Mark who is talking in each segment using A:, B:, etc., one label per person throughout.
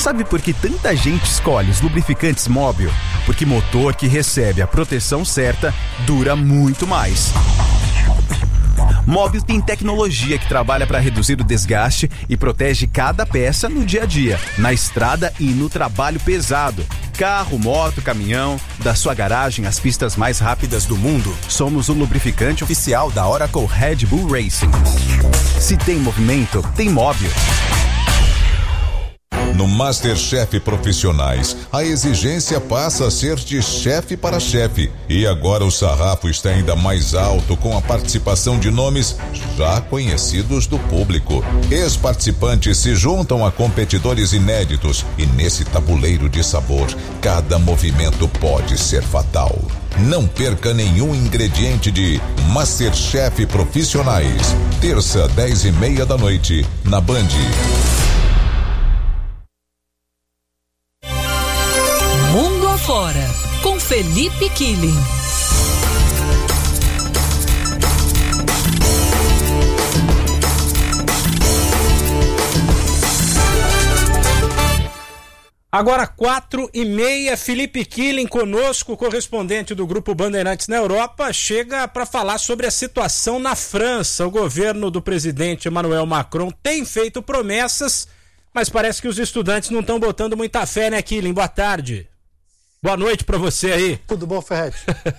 A: Sabe por que tanta gente escolhe os lubrificantes Mobil? Porque motor que recebe a proteção certa dura muito mais. Mobil tem tecnologia que trabalha para reduzir o desgaste e protege cada peça no dia a dia, na estrada e no trabalho pesado. Carro, moto, caminhão, da sua garagem às pistas mais rápidas do mundo, somos o lubrificante oficial da Oracle Red Bull Racing. Se tem movimento, tem Mobil.
B: No MasterChef Profissionais, a exigência passa a ser de chefe para chefe. E agora o sarrafo está ainda mais alto com a participação de nomes já conhecidos do público. Ex-participantes se juntam a competidores inéditos e nesse tabuleiro de sabor, cada movimento pode ser fatal. Não perca nenhum ingrediente de MasterChef Profissionais. Terça, 10:30 da noite, na Band.
C: Mundo Afora, com Felipe Killing.
D: Agora 4:30, Felipe Killing conosco, correspondente do Grupo Bandeirantes na Europa, chega para falar sobre a situação na França. O governo do presidente Emmanuel Macron tem feito promessas, mas parece que os estudantes não estão botando muita fé, né, Killing? Boa tarde. Boa noite para você aí.
E: Tudo bom, Ferretti?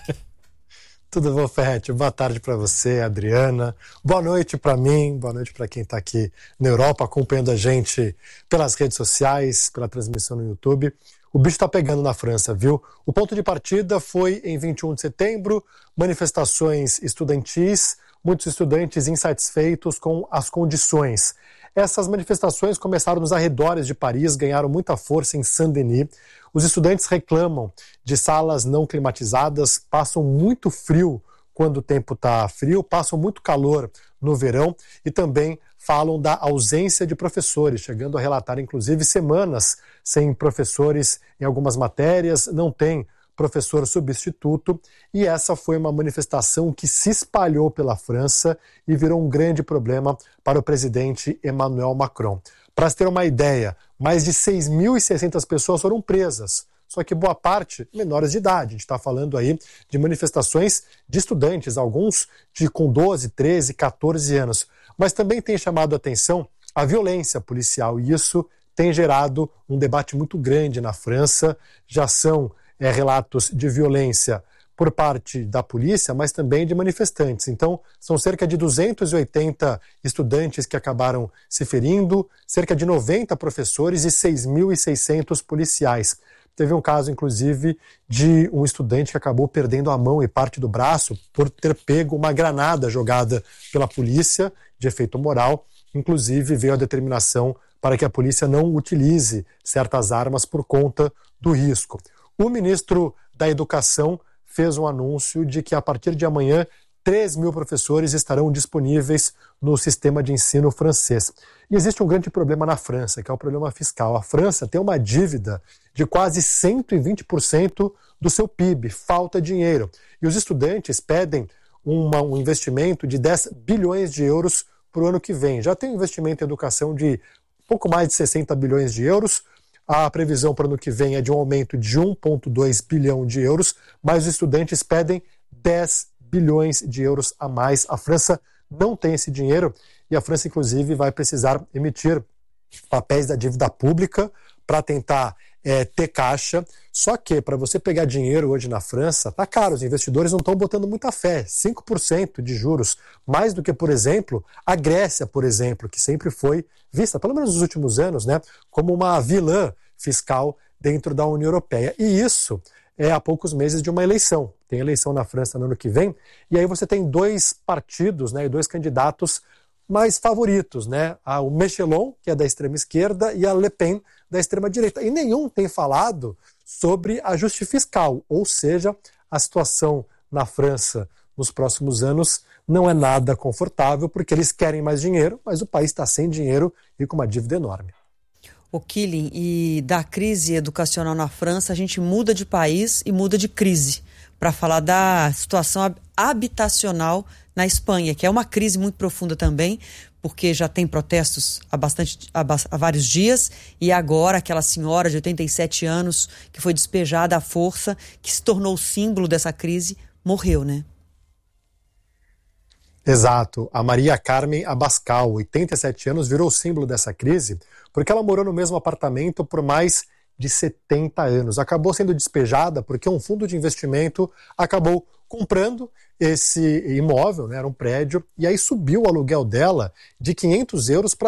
E: Tudo bom, Ferretti? Boa tarde para você, Adriana. Boa noite para mim, boa noite para quem está aqui na Europa, acompanhando a gente pelas redes sociais, pela transmissão no YouTube. O bicho está pegando na França, viu? O ponto de partida foi em 21 de setembro, manifestações estudantis, muitos estudantes insatisfeitos com as condições. Essas manifestações começaram nos arredores de Paris, ganharam muita força em Saint-Denis. Os estudantes reclamam de salas não climatizadas, passam muito frio quando o tempo está frio, passam muito calor no verão e também falam da ausência de professores, chegando a relatar inclusive semanas sem professores em algumas matérias, não tem professor substituto, e essa foi uma manifestação que se espalhou pela França e virou um grande problema para o presidente Emmanuel Macron. Para se ter uma ideia, mais de 6.600 pessoas foram presas, só que boa parte menores de idade. A gente está falando aí de manifestações de estudantes, alguns com 12, 13, 14 anos. Mas também tem chamado a atenção a violência policial, e isso tem gerado um debate muito grande na França. Já são relatos de violência por parte da polícia, mas também de manifestantes. Então, são cerca de 280 estudantes que acabaram se ferindo, cerca de 90 professores e 6.600 policiais. Teve um caso, inclusive, de um estudante que acabou perdendo a mão e parte do braço por ter pego uma granada jogada pela polícia, de efeito moral. Inclusive, veio a determinação para que a polícia não utilize certas armas por conta do risco. O ministro da Educação fez um anúncio de que a partir de amanhã 3.000 professores estarão disponíveis no sistema de ensino francês. E existe um grande problema na França, que é o problema fiscal. A França tem uma dívida de quase 120% do seu PIB, falta dinheiro. E os estudantes pedem um investimento de 10 bilhões de euros para o ano que vem. Já tem um investimento em educação de pouco mais de 60 bilhões de euros. A previsão para o ano que vem é de um aumento de 1,2 bilhão de euros, mas os estudantes pedem 10 bilhões de euros a mais. A França não tem esse dinheiro e a França, inclusive, vai precisar emitir papéis da dívida pública para tentar ter caixa. Só que para você pegar dinheiro hoje na França, tá caro, os investidores não estão botando muita fé, 5% de juros, mais do que, por exemplo, a Grécia, por exemplo, que sempre foi vista, pelo menos nos últimos anos, né, como uma vilã fiscal dentro da União Europeia. E isso é há poucos meses de uma eleição. Tem eleição na França no ano que vem, e aí você tem dois partidos, né, e dois candidatos mais favoritos, né? O Mélenchon, que é da extrema esquerda, e a Le Pen, da extrema direita. E nenhum tem falado sobre ajuste fiscal, ou seja, a situação na França nos próximos anos não é nada confortável, porque eles querem mais dinheiro, mas o país está sem dinheiro e com uma dívida enorme.
F: O Killing, e da crise educacional na França, a gente muda de país e muda de crise para falar da situação habitacional na Espanha, que é uma crise muito profunda também, porque já tem protestos há vários dias, e agora aquela senhora de 87 anos que foi despejada à força, que se tornou o símbolo dessa crise, morreu, né?
E: Exato. A Maria Carmen Abascal, 87 anos, virou o símbolo dessa crise porque ela morou no mesmo apartamento por mais de 70 anos. Acabou sendo despejada porque um fundo de investimento acabou comprando esse imóvel, né, era um prédio, e aí subiu o aluguel dela de 500 euros para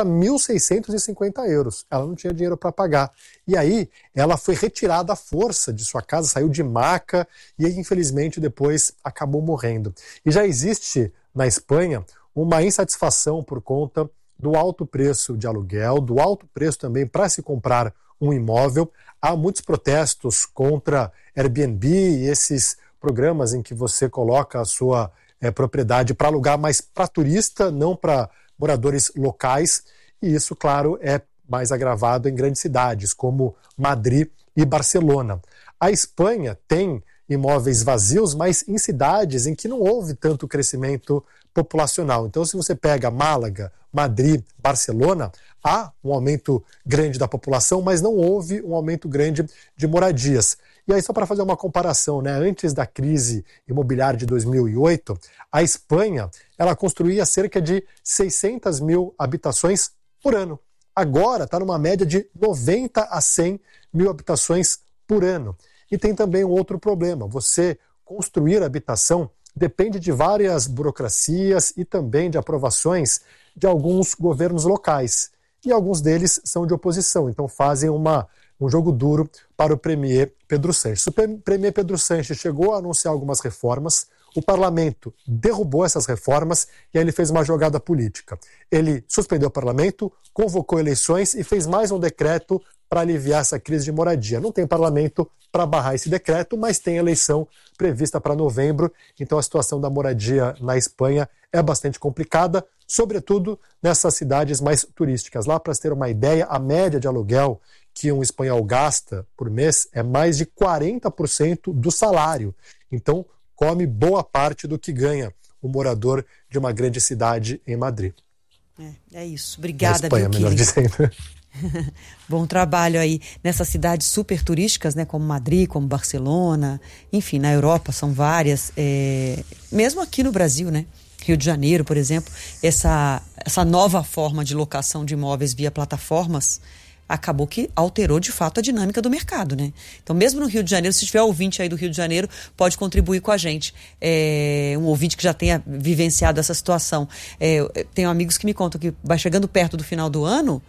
E: 1.650 euros. Ela não tinha dinheiro para pagar. E aí ela foi retirada à força de sua casa, saiu de maca e infelizmente depois acabou morrendo. E já existe na Espanha uma insatisfação por conta do alto preço de aluguel, do alto preço também para se comprar um imóvel. Há muitos protestos contra Airbnb e esses programas em que você coloca a sua propriedade para alugar, mas para turista, não para moradores locais. E isso, claro, é mais agravado em grandes cidades, como Madrid e Barcelona. A Espanha tem imóveis vazios, mas em cidades em que não houve tanto crescimento populacional. Então, se você pega Málaga, Madrid, Barcelona, há um aumento grande da população, mas não houve um aumento grande de moradias. E aí, só para fazer uma comparação, né? Antes da crise imobiliária de 2008, a Espanha ela construía cerca de 600 mil habitações por ano. Agora está numa média de 90 a 100 mil habitações por ano. E tem também um outro problema. Você construir habitação depende de várias burocracias e também de aprovações de alguns governos locais. E alguns deles são de oposição, então fazem um jogo duro para o premier Pedro Sánchez. O premier Pedro Sánchez chegou a anunciar algumas reformas, o parlamento derrubou essas reformas e aí ele fez uma jogada política. Ele suspendeu o parlamento, convocou eleições e fez mais um decreto para aliviar essa crise de moradia. Não tem parlamento para barrar esse decreto, mas tem eleição prevista para novembro, então a situação da moradia na Espanha é bastante complicada, sobretudo nessas cidades mais turísticas. Lá, para se ter uma ideia, a média de aluguel que um espanhol gasta por mês é mais de 40% do salário. Então, come boa parte do que ganha o morador de uma grande cidade em Madrid.
F: É isso. Obrigada,
E: Espanha, melhor dizendo.
F: Bom trabalho aí nessas cidades super turísticas, né, como Madrid, como Barcelona, enfim, na Europa são várias, mesmo aqui no Brasil, né, Rio de Janeiro, por exemplo, essa nova forma de locação de imóveis via plataformas acabou que alterou de fato a dinâmica do mercado, né? Então, mesmo no Rio de Janeiro, se tiver ouvinte aí do Rio de Janeiro, pode contribuir com a gente. Um ouvinte que já tenha vivenciado essa situação. Tenho amigos que me contam que vai chegando perto do final do ano,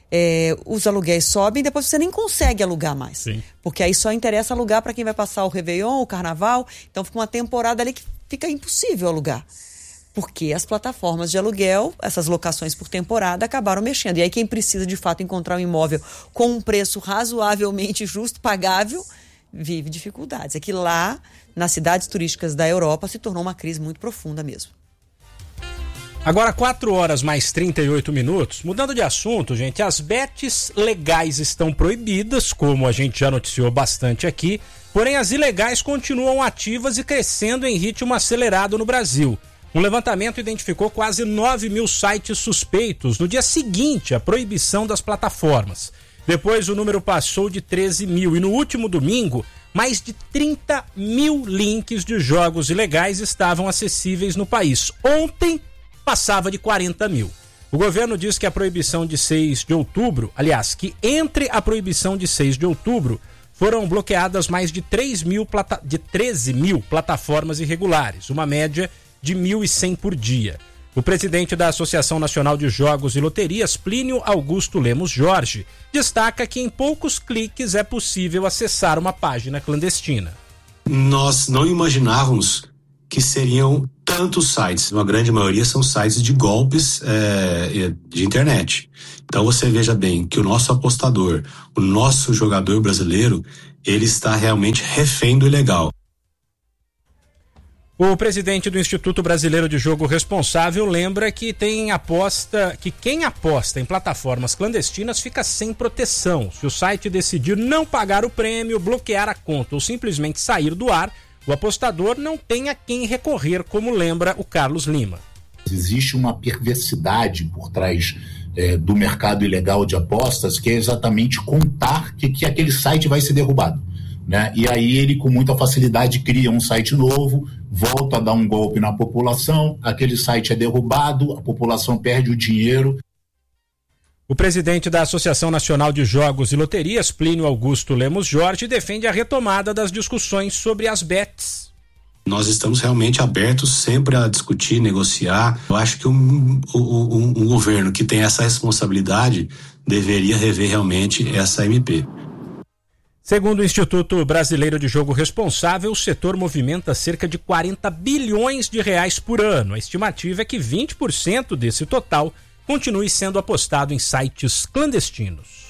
F: os aluguéis sobem e depois você nem consegue alugar mais. Sim. Porque aí só interessa alugar para quem vai passar o Réveillon, o Carnaval. Então, fica uma temporada ali que fica impossível alugar. Porque as plataformas de aluguel, essas locações por temporada, acabaram mexendo. E aí quem precisa de fato encontrar um imóvel com um preço razoavelmente justo, pagável, vive dificuldades. É que lá, nas cidades turísticas da Europa, se tornou uma crise muito profunda mesmo.
D: Agora 4 horas mais 38 minutos. Mudando de assunto, gente, as bets legais estão proibidas, como a gente já noticiou bastante aqui, porém as ilegais continuam ativas e crescendo em ritmo acelerado no Brasil. Um levantamento identificou quase 9 mil sites suspeitos no dia seguinte à proibição das plataformas. Depois o número passou de 13 mil e no último domingo, mais de 30 mil links de jogos ilegais estavam acessíveis no país. Ontem passava de 40 mil. O governo diz que a proibição de 6 de outubro, aliás, que entre a proibição de 6 de outubro foram bloqueadas mais de 13 mil plataformas irregulares, uma média de 1.100 por dia. O presidente da Associação Nacional de Jogos e Loterias, Plínio Augusto Lemos Jorge, destaca que em poucos cliques é possível acessar uma página clandestina.
G: Nós não imaginávamos que seriam tantos sites, uma grande maioria são sites de golpes de internet. Então você veja bem que o nosso apostador, o nosso jogador brasileiro, ele está realmente refém do ilegal.
D: O presidente do Instituto Brasileiro de Jogo Responsável lembra que quem aposta em plataformas clandestinas fica sem proteção. Se o site decidir não pagar o prêmio, bloquear a conta ou simplesmente sair do ar, o apostador não tem a quem recorrer, como lembra o Carlos Lima.
H: Existe uma perversidade por trás do mercado ilegal de apostas, que é exatamente contar que aquele site vai ser derrubado, né? E aí ele, com muita facilidade, cria um site novo, volta a dar um golpe na população, aquele site é derrubado, a população perde o dinheiro.
D: O presidente da Associação Nacional de Jogos e Loterias, Plínio Augusto Lemos Jorge, defende a retomada das discussões sobre as bets.
G: Nós estamos realmente abertos sempre a discutir, negociar. Eu acho que um governo que tem essa responsabilidade deveria rever realmente essa MP.
D: Segundo o Instituto Brasileiro de Jogo Responsável, o setor movimenta cerca de 40 bilhões de reais por ano. A estimativa é que 20% desse total continue sendo apostado em sites clandestinos.